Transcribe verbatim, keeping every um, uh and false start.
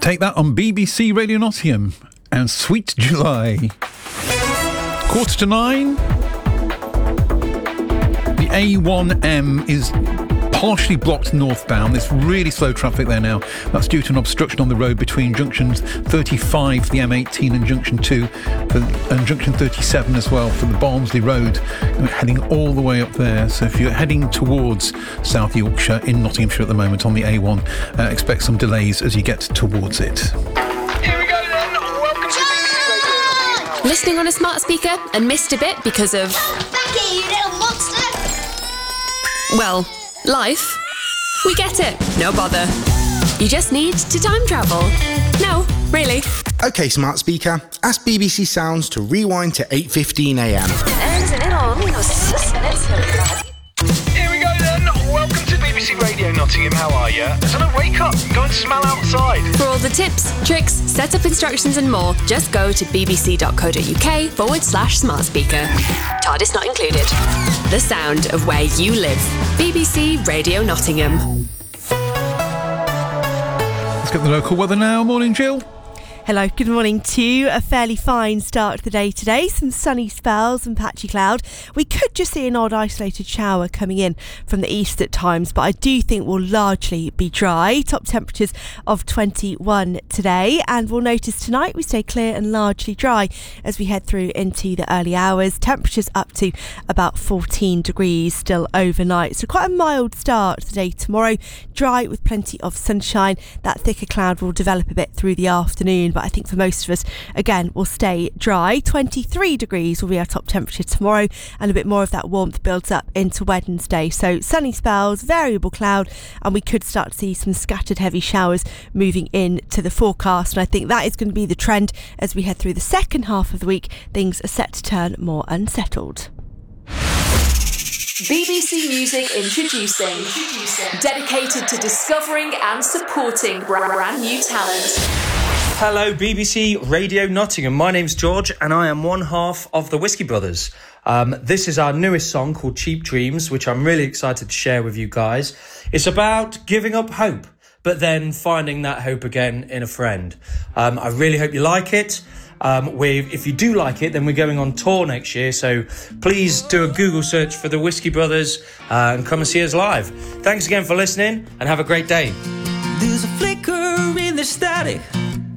Take that on B B C Radio Nottingham and Sweet July. Quarter to nine. The A one M is partially blocked northbound. There's really slow traffic there now. That's due to an obstruction on the road between junctions thirty-five for the M eighteen and junction two for, and junction thirty-seven as well for the Barnsley Road, heading all the way up there. So if you're heading towards South Yorkshire in Nottinghamshire at the moment on the A one, uh, expect some delays as you get towards it. Here we go then. Welcome to B B C Radio. Listening on a smart speaker and missed a bit because of... Becky, you little monster! Well, life. We get it. No bother. You just need to time travel. No, really. OK, smart speaker, ask B B C Sounds to rewind to eight fifteen a m. Here we go then. Welcome to B B C Radio Nottingham. How are you? So don't wake up and go and smell outside. For all the tips, tricks, setup instructions and more, just go to bbc.co.uk forward slash smart speaker. TARDIS not included. The sound of where you live. B B C Radio Nottingham. Let's get the local weather now. Morning, Jill. Hello, good morning to you. A fairly fine start to the day today. Some sunny spells and patchy cloud. We could just see an odd isolated shower coming in from the east at times, but I do think we'll largely be dry. Top temperatures of twenty-one today, and we'll notice tonight we stay clear and largely dry as we head through into the early hours. Temperatures up to about fourteen degrees still overnight. So quite a mild start to the day tomorrow. Dry with plenty of sunshine. That thicker cloud will develop a bit through the afternoon, but I think for most of us, again, we'll stay dry. twenty-three degrees will be our top temperature tomorrow, and a bit more of that warmth builds up into Wednesday. So sunny spells, variable cloud, and we could start to see some scattered heavy showers moving into the forecast. And I think that is going to be the trend as we head through the second half of the week. Things are set to turn more unsettled. B B C Music introducing, introducing, dedicated to discovering and supporting brand new talent. Hello, B B C Radio Nottingham. My name's George, and I am one half of the Whiskey Brothers. Um, this is our newest song called Cheap Dreams, which I'm really excited to share with you guys. It's about giving up hope, but then finding that hope again in a friend. Um, I really hope you like it. Um, we, if you do like it, then we're going on tour next year, so please do a Google search for the Whiskey Brothers uh, and come and see us live. Thanks again for listening, and have a great day. There's a flicker in the static